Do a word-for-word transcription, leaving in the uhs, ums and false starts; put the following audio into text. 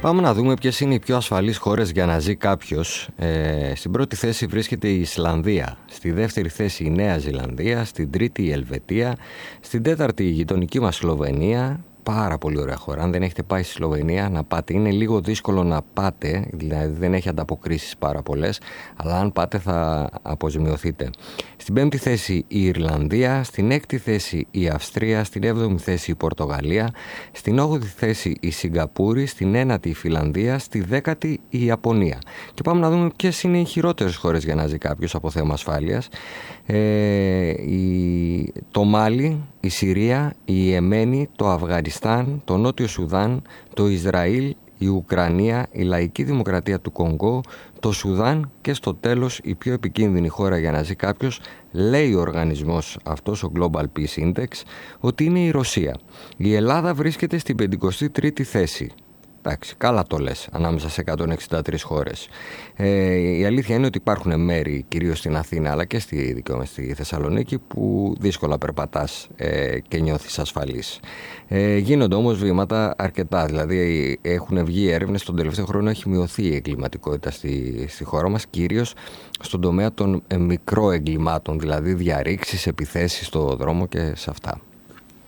Πάμε να δούμε ποιες είναι οι πιο ασφαλείς χώρες για να ζει κάποιος. Ε, στην πρώτη θέση βρίσκεται η Ισλανδία, στη δεύτερη θέση η Νέα Ζηλανδία, στην τρίτη η Ελβετία, στην τέταρτη η γειτονική μας Σλοβενία. Πάρα πολύ ωραία χώρα. Αν δεν έχετε πάει στη Σλοβενία, να πάτε. Είναι λίγο δύσκολο να πάτε, δηλαδή δεν έχει ανταποκρίσεις πάρα πολλές, αλλά αν πάτε θα αποζημιωθείτε. Στην πέμπτη θέση η Ιρλανδία, στην έκτη θέση η Αυστρία, στην έβδομη θέση η Πορτογαλία, στην όγδοη θέση η Σιγκαπούρη, στην ένατη η Φιλανδία, στη δέκατη η Ιαπωνία. Και πάμε να δούμε ποιες είναι οι χειρότερες χώρες για να ζει κάποιος από θέμα ασφάλειας. Ε, η, το Μάλι, η Συρία, η Ιεμένη, το Αφγανιστάν, το Νότιο Σουδάν, το Ισραήλ, η Ουκρανία, η Λαϊκή Δημοκρατία του Κονγκό, το Σουδάν και στο τέλος η πιο επικίνδυνη χώρα για να ζει κάποιος, λέει ο οργανισμός αυτός, ο Global Peace Index, ότι είναι η Ρωσία. Η Ελλάδα βρίσκεται στην πενηκοστή τρίτη θέση. Εντάξει, καλά το λες, ανάμεσα σε εκατόν εξήντα τρεις χώρες. Ε, η αλήθεια είναι ότι υπάρχουν μέρη, κυρίως στην Αθήνα αλλά και στη, δικαιώμαι, στη Θεσσαλονίκη, που δύσκολα περπατάς ε, και νιώθεις ασφαλής. Ε, γίνονται όμως βήματα αρκετά, δηλαδή έχουν βγει έρευνες, τον τελευταίο χρόνο έχει μειωθεί η εγκληματικότητα στη, στη χώρα μας, κυρίως στον τομέα των ε, μικροεγκλημάτων, δηλαδή διαρρήξεις, επιθέσεις στο δρόμο και σε αυτά.